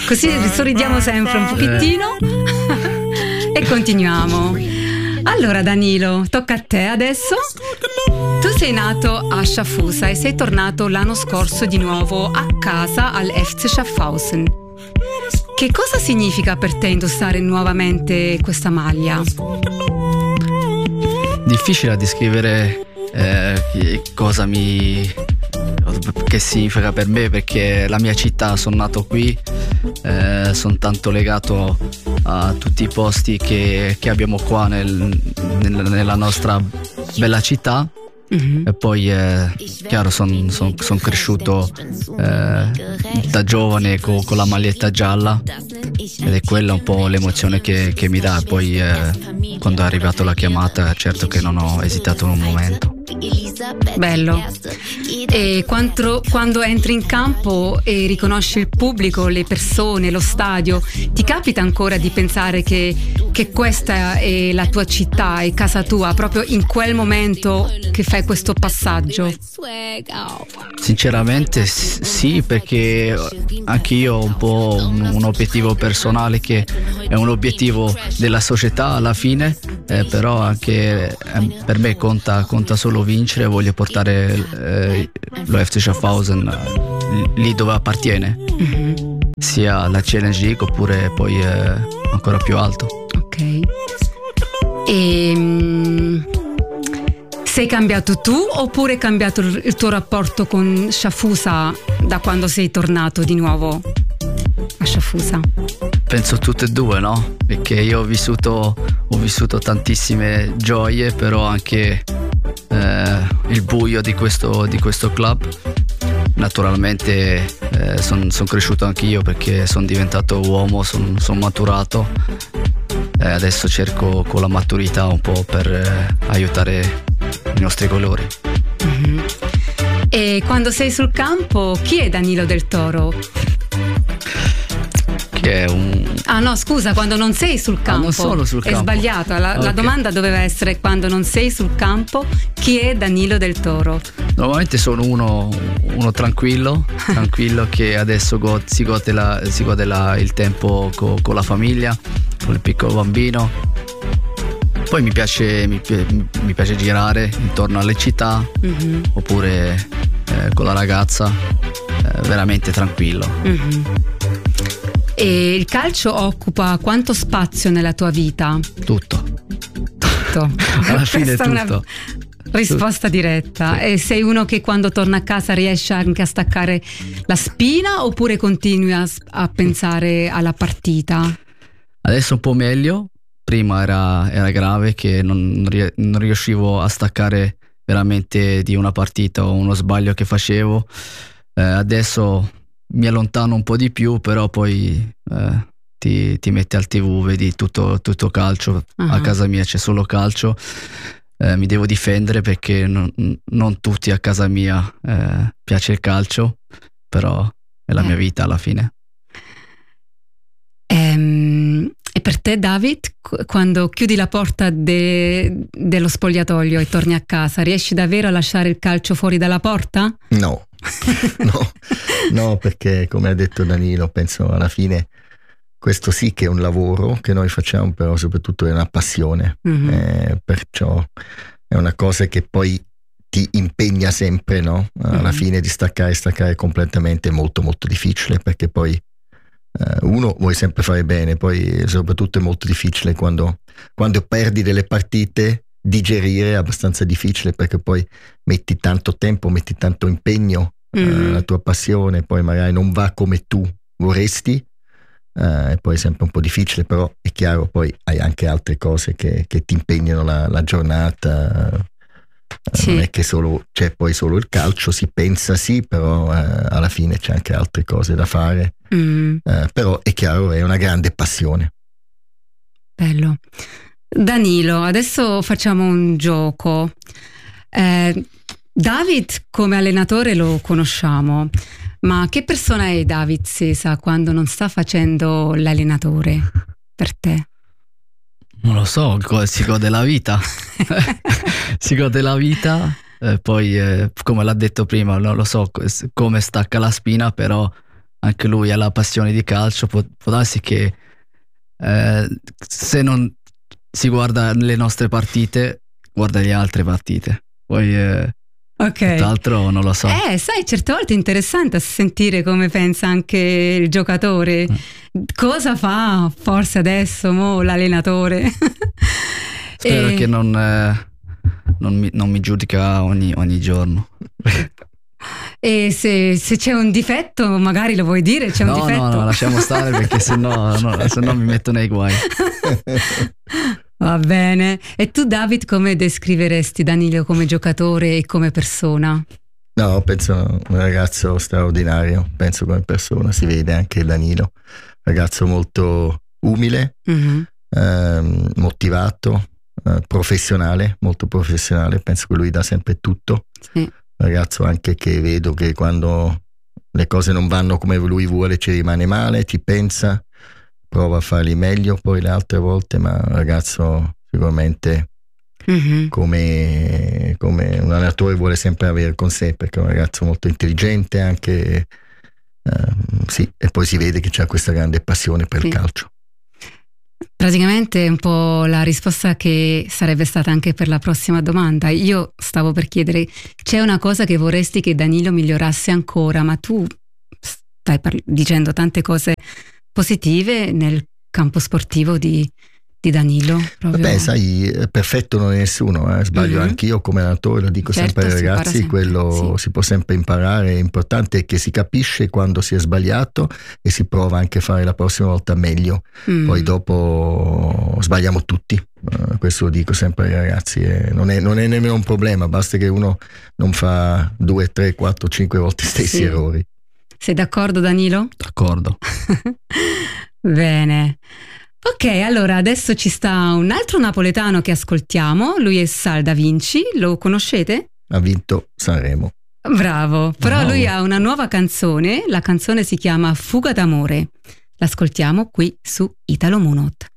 Così sorridiamo sempre un pochettino e continuiamo. Allora Danilo, tocca a te adesso. Tu sei nato a Schaffhausen e sei tornato l'anno scorso di nuovo a casa al FC Schaffhausen. Che cosa significa per te indossare nuovamente questa maglia? Difficile da descrivere che significa per me, perché la mia città, sono nato qui, sono tanto legato a tutti i posti che abbiamo qua nella nostra bella città. E poi chiaro, sono cresciuto da giovane con la maglietta gialla, ed è quella un po' l'emozione che mi dà. Poi quando è arrivata la chiamata, certo che non ho esitato un momento. Bello. E quando entri in campo e riconosci il pubblico, le persone, lo stadio, ti capita ancora di pensare che questa è la tua città, è casa tua, proprio in quel momento che fai questo passaggio? Sinceramente sì, perché anche io ho un po' un obiettivo personale, che è un obiettivo della società alla fine, però anche per me conta solo vincere. Voglio portare lo FC Schaffhausen lì dove appartiene, sia la Challenge League oppure poi ancora più alto. Ok. Sei cambiato tu oppure è cambiato il tuo rapporto con Schaffhausen da quando sei tornato di nuovo a Schaffhausen? Penso tutte e due, no? Perché io ho vissuto tantissime gioie, però anche il buio di questo club. Naturalmente sono cresciuto anche io, perché sono diventato uomo, sono maturato. Adesso cerco con la maturità un po' per aiutare i nostri colori. Mm-hmm. E quando sei sul campo, chi è Danilo Del Toro? Che è Ah no, scusa, quando non sei sul campo. Non sono sul campo. È sbagliato, la domanda doveva essere: quando non sei sul campo, chi è Danilo Del Toro? Normalmente sono uno tranquillo che adesso si gode il tempo con la famiglia, con il piccolo bambino. Poi mi piace girare intorno alle città, oppure con la ragazza, veramente tranquillo. E il calcio occupa quanto spazio nella tua vita? Tutto. Alla fine tutto. È una risposta diretta. E sei uno che quando torna a casa riesce anche a staccare la spina, oppure continui a pensare alla partita? Adesso un po' meglio. Prima era grave, che non riuscivo a staccare veramente di una partita o uno sbaglio che facevo. Adesso mi allontano un po' di più, però poi ti metti al TV, vedi tutto calcio. A casa mia c'è solo calcio. Mi devo difendere, perché non tutti a casa mia piace il calcio, però è la mia vita alla fine. E per te, David, quando chiudi la porta dello spogliatoio e torni a casa, riesci davvero a lasciare il calcio fuori dalla porta? No, perché come ha detto Danilo, penso alla fine questo sì che è un lavoro che noi facciamo, però soprattutto è una passione, perciò è una cosa che poi ti impegna sempre, no? Alla fine di staccare completamente è molto molto difficile, perché poi uno vuoi sempre fare bene, poi soprattutto è molto difficile quando perdi delle partite. Digerire è abbastanza difficile, perché poi metti tanto tempo, metti tanto impegno, la tua passione poi magari non va come tu vorresti, e poi è sempre un po' difficile, però è chiaro, poi hai anche altre cose che ti impegnano la giornata. Sì. Non è che c'è poi solo il calcio, si pensa sì, però alla fine c'è anche altre cose da fare, però è chiaro, è una grande passione. Bello. Danilo, adesso facciamo un gioco. David come allenatore lo conosciamo, ma che persona è David Sesa quando non sta facendo l'allenatore per te? Non lo so, si gode la vita. Si gode la vita, poi come l'ha detto prima, non lo so come stacca la spina, però anche lui ha la passione di calcio, può darsi che se non si guarda le nostre partite, guarda le altre partite. Poi tutt'altro non lo so. Sai, certe volte è interessante sentire come pensa anche il giocatore. Cosa fa forse adesso l'allenatore? Spero che non mi giudica ogni giorno. E se c'è un difetto, magari lo vuoi dire? C'è un difetto? No, lasciamo stare, perché sennò mi metto nei guai. Va bene. E tu, David, come descriveresti Danilo come giocatore e come persona? No, penso un ragazzo straordinario, penso come persona, si vede anche Danilo, ragazzo molto umile, motivato, professionale, molto professionale, penso che lui dà sempre tutto. Sì. Ragazzo anche che vedo che quando le cose non vanno come lui vuole ci rimane male, ci pensa, prova a farli meglio poi le altre volte, ma un ragazzo sicuramente come un allenatore vuole sempre avere con sé, perché è un ragazzo molto intelligente anche, sì, e poi si vede che c'ha questa grande passione per il calcio. Praticamente è un po' la risposta che sarebbe stata anche per la prossima domanda. Io stavo per chiedere, c'è una cosa che vorresti che Danilo migliorasse ancora, ma tu stai dicendo tante cose positive nel campo sportivo di Danilo. Proprio. Vabbè, sai, perfetto non è nessuno, sbaglio anch'io come allenatore, lo dico sempre ai ragazzi, quello si può sempre imparare, è importante che si capisce quando si è sbagliato e si prova anche a fare la prossima volta meglio, poi dopo sbagliamo tutti, questo lo dico sempre ai ragazzi, non è nemmeno un problema, basta che uno non fa 2, 3, 4, 5 volte stessi errori. Sei d'accordo, Danilo? D'accordo. Bene. Ok, allora adesso ci sta un altro napoletano che ascoltiamo, lui è Sal Da Vinci, lo conoscete? Ha vinto Sanremo. Bravo, però lui ha una nuova canzone, la canzone si chiama Fuga d'amore, l'ascoltiamo qui su Italo Munot.